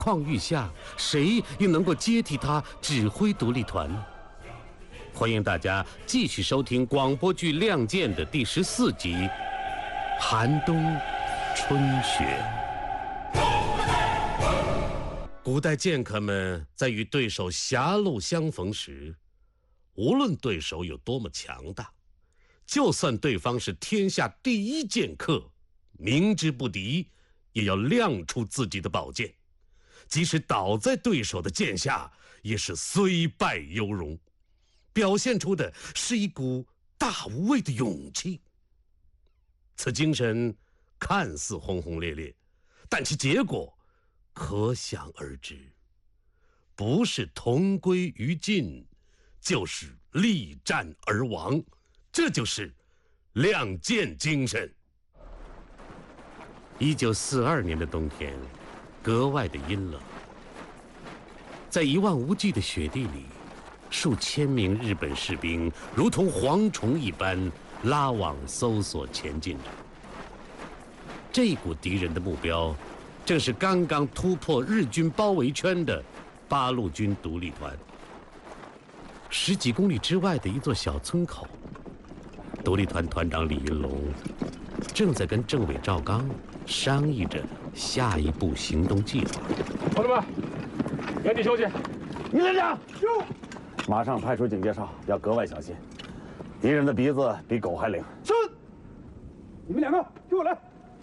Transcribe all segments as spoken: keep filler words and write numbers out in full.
况愈下，谁又能够接替他指挥独立团？欢迎大家继续收听广播剧《亮剑》的第十四集《寒冬春雪》。古代剑客们在与对手狭路相逢时，无论对手有多么强大，就算对方是天下第一剑客，明知不敌，也要亮出自己的宝剑，即使倒在对手的剑下，也是虽败犹荣，表现出的是一股大无畏的勇气。此精神看似轰轰烈烈，但其结果可想而知，不是同归于尽，就是力战而亡，这就是亮剑精神。一九四二年的冬天格外的阴冷，在一望无际的雪地里，数千名日本士兵如同蝗虫一般拉网搜索前进着。这股敌人的目标正是刚刚突破日军包围圈的八路军独立团。十几公里之外的一座小村口，独立团团长李云龙正在跟政委赵刚商议着下一步行动计划。 同志们，原地休息。 李连长，哟，马上派出警戒哨，要格外小心。敌人的鼻子比狗还灵。 是。你们两个跟我来。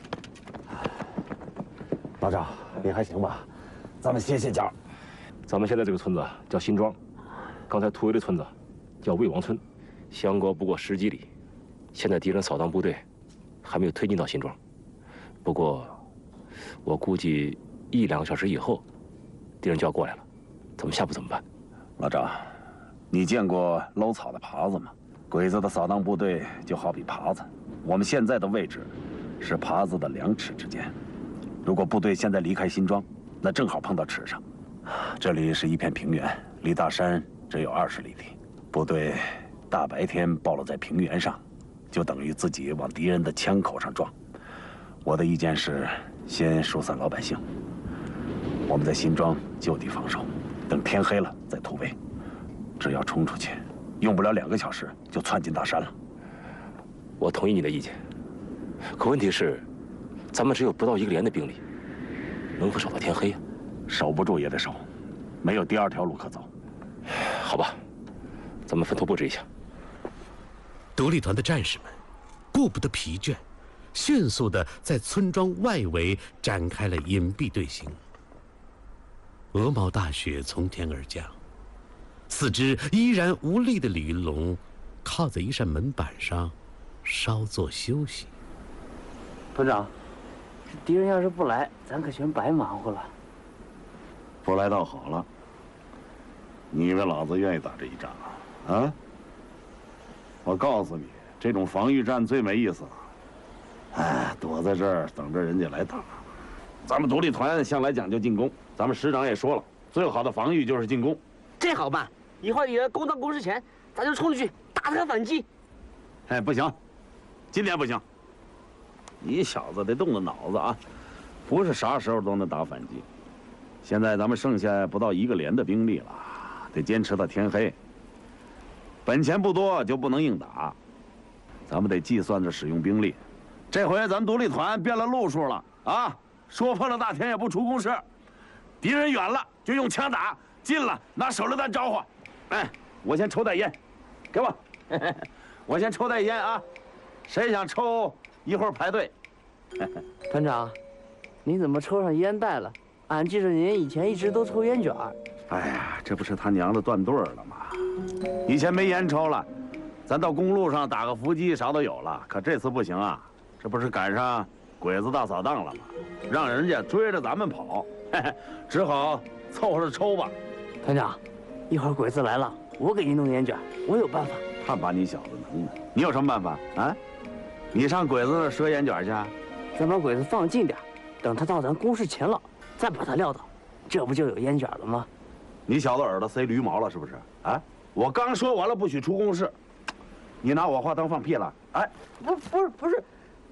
老赵，你还行吧？咱们歇歇脚。 咱们现在这个村子叫新庄，刚才突围的村子叫魏王村，相隔不过十几里。现在敌人扫荡部队还没有推进到新庄，不过我估计一两个小时以后，敌人就要过来了。咱们下步怎么办？ 老赵，你见过搂草的耙子吗？鬼子的扫荡部队就好比耙子，我们现在的位置是耙子的两尺之间。如果部队现在离开新庄，那正好碰到尺上。这里是一片平原，离大山只有二十里地。部队大白天暴露在平原上，就等于自己往敌人的枪口上撞。我的意见是，先疏散老百姓，我们在新庄就地防守，等天黑了再突围。只要冲出去，用不了两个小时就窜进大山了。 我同意你的意见，可问题是，咱们只有不到一个连的兵力，能否守到天黑呀？ 守不住也得守，没有第二条路可走。 好吧，咱们分头布置一下。 独立团的战士们顾不得疲倦，迅速地在村庄外围展开了隐蔽队形。鹅毛大雪从天而降，四肢依然无力的李云龙靠在一扇门板上稍作休息。 团长，敌人要是不来，咱可全白忙活了。 不来倒好了。你以为老子愿意打这一仗啊？啊！我告诉你，这种防御战最没意思了。哎，躲在这儿等着人家来打。咱们独立团向来讲究进攻，咱们师长也说了，最好的防御就是进攻。 这好办，一会儿敌人攻到工事前，咱就冲出去打他反击。 哎，不行，今天不行。你小子得动动脑子啊，不是啥时候都能打反击。现在咱们剩下不到一个连的兵力了，得坚持到天黑。本钱不多就不能硬打，咱们得计算着使用兵力。这回咱们独立团变了路数了啊！说破了大天也不出工事，敌人远了就用枪打，近了拿手榴弹招呼。哎，我先抽袋烟，给我，我先抽袋烟啊！谁想抽，一会儿排队。 团长，你怎么抽上烟袋了？俺记着您以前一直都抽烟卷儿。 哎呀，这不是他娘的断队了吗？以前没烟抽了，咱到公路上打个伏击啥都有了。可这次不行啊，这不是赶上鬼子大扫荡了吗？让人家追着咱们跑，嘿嘿，只好凑合着抽吧。 团长，一会儿鬼子来了，我给您弄烟卷，我有办法。 看把你小子能的，你有什么办法啊？你上鬼子那儿赊烟卷去？ 咱把鬼子放近点，等他到咱工事前了，再把他撂倒，这不就有烟卷了吗？ 你小子耳朵塞驴毛了是不是？啊！我刚说完了不许出公事，你拿我话当放屁了？哎， 不，不是，不是，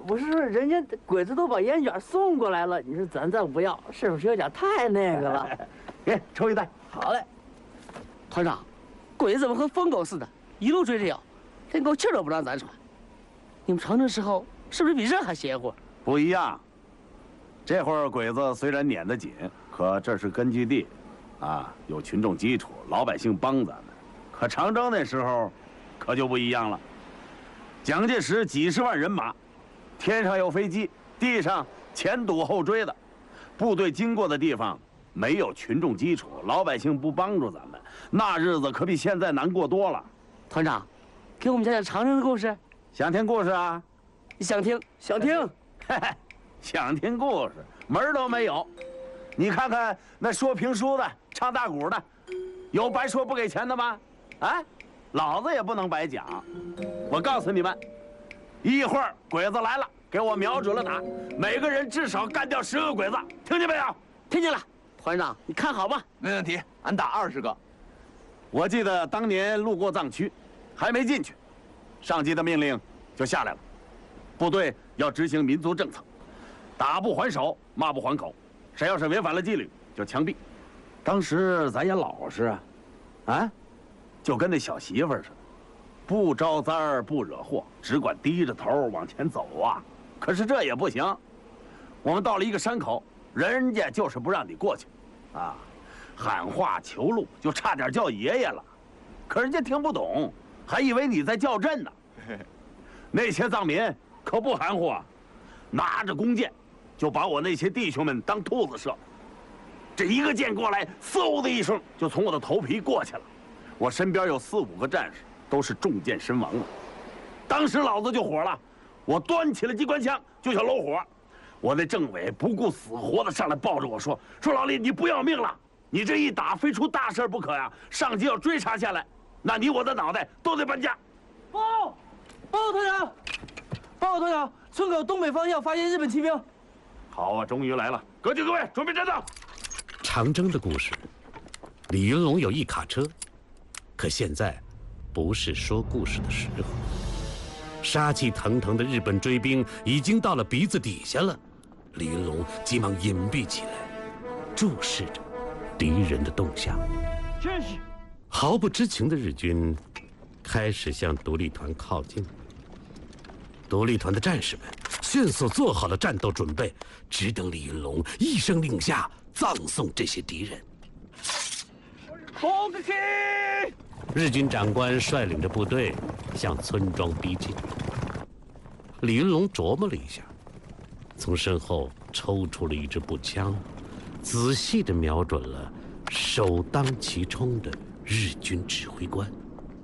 我是说，人家鬼子都把烟卷送过来了，你说咱再不要，是不是有点太那个了？ 给抽一袋。 好嘞。团长，鬼子怎么和疯狗似的，一路追着咬，连口气都不让咱喘？你们长征时候是不是比这还邪乎？ 不一样。这会儿鬼子虽然撵得紧，可这是根据地，啊，有群众基础，老百姓帮咱们。可长征那时候，可就不一样了。蒋介石几十万人马，天上有飞机，地上前堵后追的，部队经过的地方没有群众基础，老百姓不帮助咱们，那日子可比现在难过多了。 团长，给我们讲讲长征的故事。 想听故事啊？ 想听，想听。 嘿嘿，想听故事门儿都没有。你看看那说评书的、唱大鼓的，有白说不给钱的吗？啊，老子也不能白讲。我告诉你们，一会儿鬼子来了，给我瞄准了打，每个人至少干掉十个鬼子，听见没有？ 听见了。团长，你看好吧？ 没问题，俺打二十个。 我记得当年路过藏区，还没进去，上级的命令就下来了，部队要执行民族政策，打不还手，骂不还口，谁要是违反了纪律就枪毙。当时咱也老实啊，啊，就跟那小媳妇似的，不招灾儿不惹祸，只管低着头往前走啊。可是这也不行，我们到了一个山口，人家就是不让你过去，啊，喊话求路，就差点叫爷爷了，可人家听不懂，还以为你在叫阵呢。那些藏民可不含糊啊，拿着弓箭就把我那些弟兄们当兔子射。这一个箭过来，嗖的一声就从我的头皮过去了。我身边有四五个战士都是中箭身亡了。当时老子就火了，我端起了机关枪就想搂火。我那政委不顾死活的上来抱着我说：“说老李，你不要命了？你这一打，非出大事不可呀！上级要追查下来，那你我的脑袋都得搬家。” 报，报团长，报团长，村口东北方向发现日本骑兵。 好啊，终于来了！各就各位，准备战斗。 长征的故事，李云龙有一卡车，可现在不是说故事的时候。杀气腾腾的日本追兵已经到了鼻子底下了，李云龙急忙隐蔽起来，注视着敌人的动向。 真是毫不知情的日军开始向独立团靠近。独立团的战士们迅速做好了战斗准备，只等李云龙一声令下，葬送这些敌人。 攻击！ 日军长官率领着部队向村庄逼近。李云龙琢磨了一下，从身后抽出了一支步枪，仔细地瞄准了首当其冲的日军指挥官。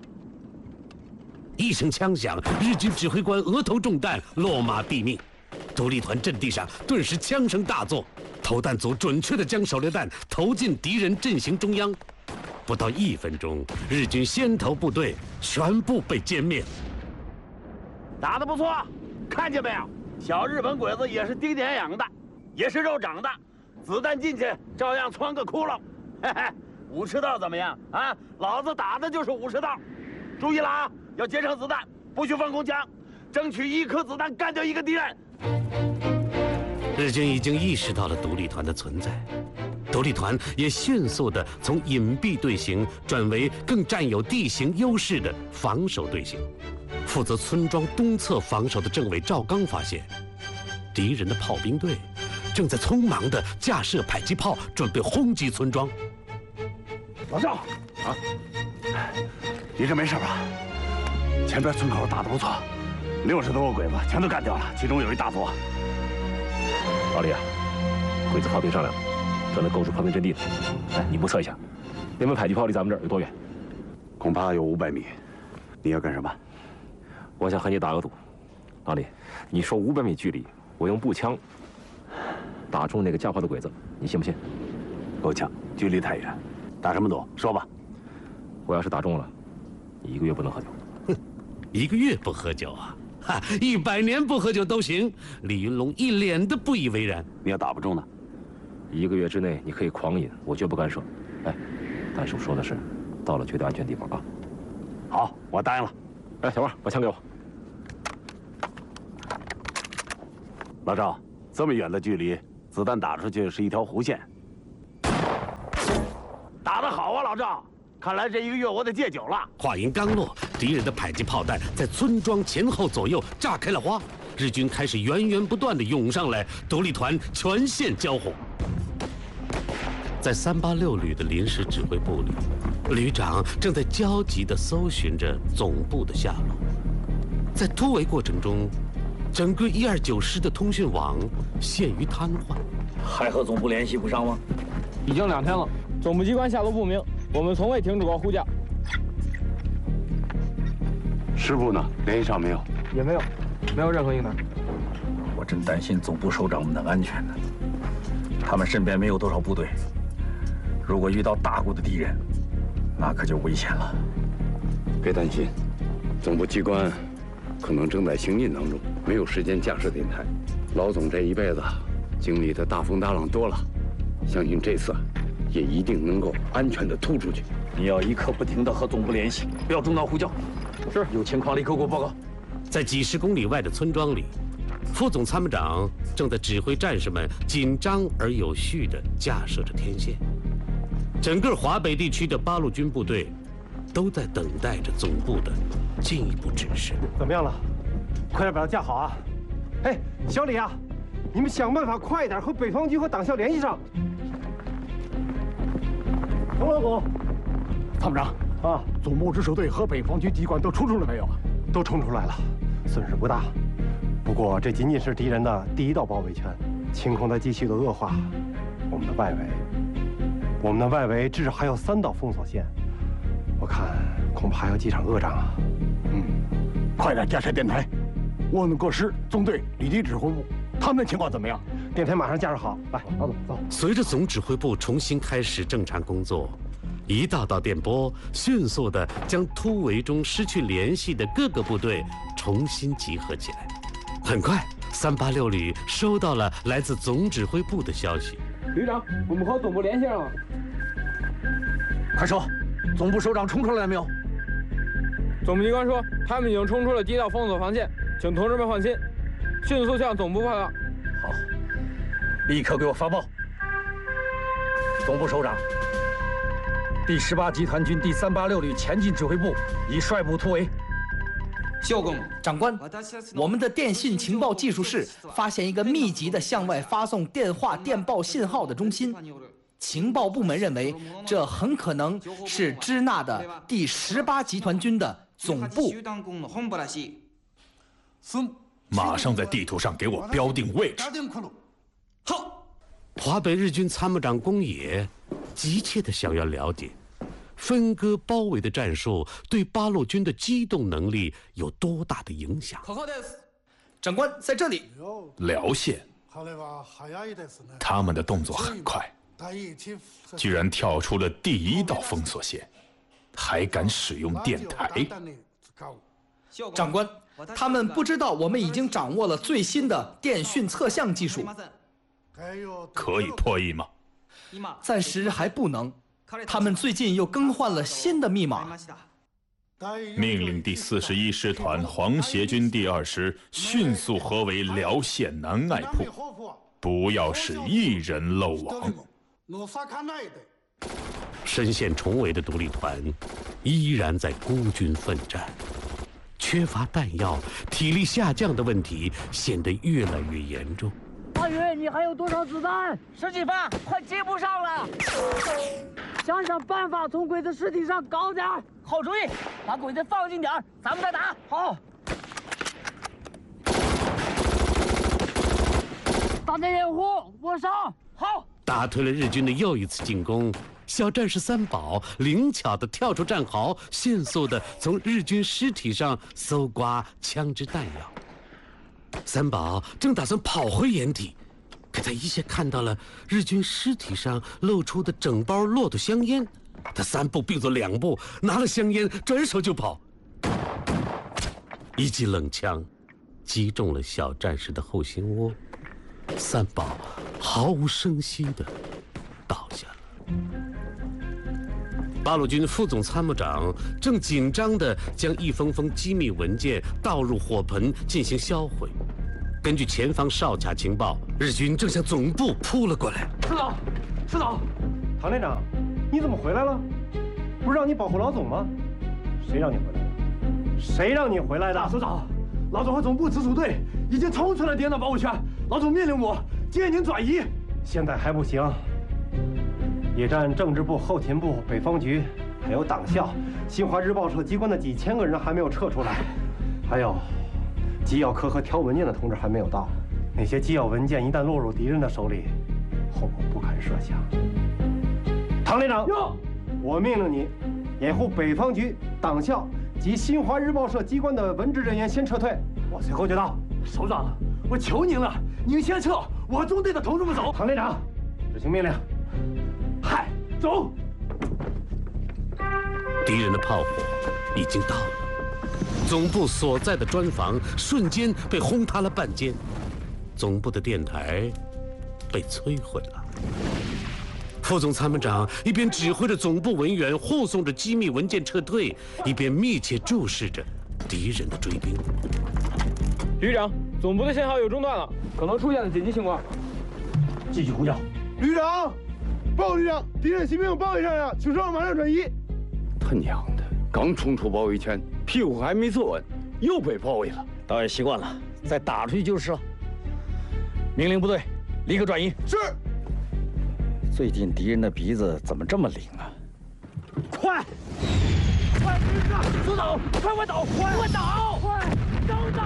一声枪响，日军指挥官额头中弹，落马毙命。独立团阵地上顿时枪声大作，投弹组准确地将手榴弹投进敌人阵型中央。不到一分钟，日军先头部队全部被歼灭。 打得不错，看见没有？小日本鬼子也是丁点养的，也是肉长的，子弹进去照样穿个窟窿。嘿嘿，武士道怎么样啊？老子打的就是武士道。注意了啊，要节省子弹，不许放空枪，争取一颗子弹干掉一个敌人。 日军已经意识到了独立团的存在，独立团也迅速地从隐蔽队形转为更占有地形优势的防守队形。负责村庄东侧防守的政委赵刚发现，敌人的炮兵队正在匆忙地架设迫击炮，准备轰击村庄。 老赵，啊，你这没事吧？前边村口打得不错，六十多个鬼子全都干掉了，其中有一大佐。 老李啊，鬼子炮兵上来了，正在构筑炮兵阵地呢。哎，你目测一下，那门迫击炮离咱们这儿有多远？ 恐怕有五百米。你要干什么？ 我想和你打个赌。老李，你说五百米距离，我用步枪打中那个架炮的鬼子，你信不信？ 够呛，距离太远。打什么赌？说吧。 我要是打中了，你一个月不能喝酒。 哼，一个月不喝酒啊？哈，一百年不喝酒都行。李云龙一脸的不以为然。 你要打不中呢？ 一个月之内你可以狂饮，我绝不干涉。哎，但是我说的是，到了绝对安全地方啊。 好，我答应了。 哎，小王，把枪给我。 老赵，这么远的距离，子弹打出去是一条弧线。打得好啊，老赵！看来这一个月我得戒酒了。 话音刚落，敌人的迫击炮弹在村庄前后左右炸开了花，日军开始源源不断地涌上来，独立团全线交火。在三八六旅的临时指挥部里，旅长正在焦急地搜寻着总部的下落。在突围过程中，整个一二九师的通讯网陷于瘫痪。 还和总部联系不上吗？ 已经两天了，总部机关下落不明，我们从未停止过呼叫。 师部呢？联系上没有？ 也没有，没有任何应答。 我真担心总部首长们的安全呢。他们身边没有多少部队，如果遇到大股的敌人，那可就危险了。 别担心，总部机关可能正在行进当中，没有时间架设电台。老总这一辈子经历的大风大浪多了，相信这次也一定能够安全地突出去。 你要一刻不停地和总部联系，不要中断呼叫。是，有情况立刻给我报告。 在几十公里外的村庄里，副总参谋长正在指挥战士们紧张而有序地架设着天线。整个华北地区的八路军部队都在等待着总部的进一步指示。 怎么样了？快点把它架好啊！哎，小李啊，你们想办法快一点和北方军和党校联系上。陈老总， 参谋长啊， 总部直属队和北方军机关都冲出来没有啊？ 都冲出来了，损失不大。不过这仅仅是敌人的第一道包围圈，情况在继续的恶化。我们的外围，我们的外围至少还有三道封锁线，我看恐怕还要几场恶仗啊。 嗯，快点架设电台。我们各师、纵队、旅敌指挥部，他们的情况怎么样？ 电台马上架设好，来，老总走。 随着总指挥部重新开始正常工作，一道道电波迅速地将突围中失去联系的各个部队重新集合起来。很快，三八六旅收到了来自总指挥部的消息。 旅长，我们和总部联系上了。 快说，总部首长冲出来了没有？ 总部机关说，他们已经冲出了第一道封锁防线，请同志们放心，迅速向总部报告。 好，立刻给我发报。总部首长，第十八集团军第三八六旅前进指挥部已率部突围。 长官，我们的电信情报技术室发现一个密集的向外发送电话、电报信号的中心。情报部门认为，这很可能是支那的第十八集团军的总部。 马上在地图上给我标定位置。 好，华北日军参谋长宫野急切地想要了解分割包围的战术对八路军的机动能力有多大的影响。 长官，在这里。 辽线，他们的动作很快，居然跳出了第一道封锁线，还敢使用电台。 长官，他们不知道我们已经掌握了最新的电讯测向技术。 可以破译吗？ 暂时还不能。他们最近又更换了新的密码。 命令第四十一师团黄协军第二师迅速合围辽县南隘铺，不要使一人漏网。 深陷重围的独立团依然在孤军奋战，缺乏弹药、体力下降的问题显得越来越严重。 阿宇，你还有多少子弹？十几发，快接不上了。想想办法从鬼子尸体上搞点。好主意，把鬼子放近点，咱们再打。好。打点掩护，我上。好。 打退了日军的又一次进攻，小战士三宝灵巧地跳出战壕，迅速地从日军尸体上搜刮枪支弹药。三宝正打算跑回掩体，可他一下看到了日军尸体上露出的整包骆驼香烟，他三步并作两步，拿了香烟转手就跑。一记冷枪击中了小战士的后心窝，三宝毫无声息地倒下了。八路军副总参谋长正紧张地将一封封机密文件倒入火盆进行销毁， 根据前方哨卡情报，日军正向总部扑了过来。 师长，师长，唐连长，你怎么回来了？不是让你保护老总吗？谁让你回来的？谁让你回来的？ 大首长，老总和总部直属队已经冲出了敌人的保卫圈，老总命令我接您转移。 现在还不行。野战政治部、后勤部、北方局，还有党校、新华日报社机关的几千个人还没有撤出来，还有机要科和挑文件的同志还没有到。那些机要文件一旦落入敌人的手里，后果不堪设想。唐连长，我命令你，掩护北方局、党校及新华日报社机关的文职人员先撤退，我随后就到。 首长，我求您了，您先撤，我和中队的同志们走。 唐连长，执行命令。 嗨，走。 敌人的炮火已经到了，总部所在的砖房瞬间被轰塌了半间，总部的电台被摧毁了。副总参谋长一边指挥着总部文员护送着机密文件撤退，一边密切注视着敌人的追兵。 旅长，总部的信号又中断了，可能出现了紧急情况。 继续呼叫。 旅长，报旅长，敌人新兵包围上了，请稍后马上转移。 他娘的，刚冲出包围圈，屁股还没坐稳，又被包围了。 倒也习惯了，再打出去就是了。命令部队立刻转移。 是。 最近敌人的鼻子怎么这么灵啊？ 快！快，速走！快快走！快快走！快，都走！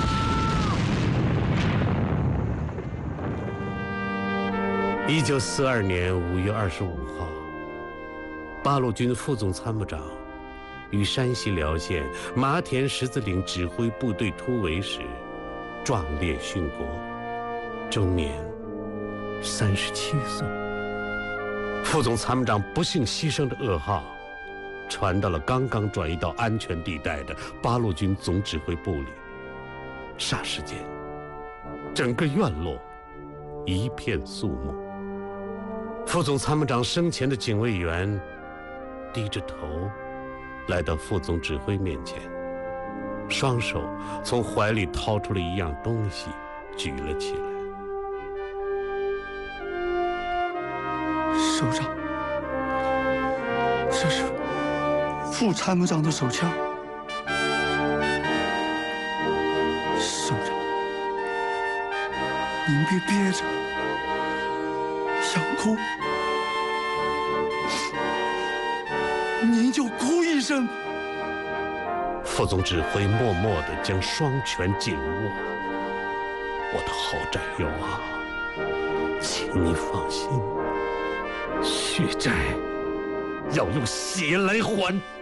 一九四二年五月二十五号，八路军副总参谋长与山西辽县麻田十字岭指挥部队突围时，壮烈殉国，终年三十七岁。副总参谋长不幸牺牲的噩耗，传到了刚刚转移到安全地带的八路军总指挥部里。霎时间，整个院落一片肃穆。副总参谋长生前的警卫员低着头来到副总指挥面前，双手从怀里掏出了一样东西，举了起来。 首长，这是副参谋长的手枪。首长，您别憋着，想哭您就哭一声。 副总指挥默默地将双拳紧握。我的好战友啊，请你放心，血债要用血来还。